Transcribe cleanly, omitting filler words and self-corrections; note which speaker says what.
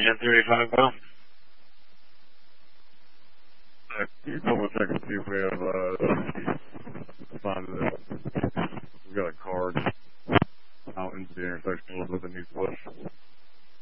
Speaker 1: 1035 well.
Speaker 2: Can you double check and see if we have, we got a card out into the intersection with an East West.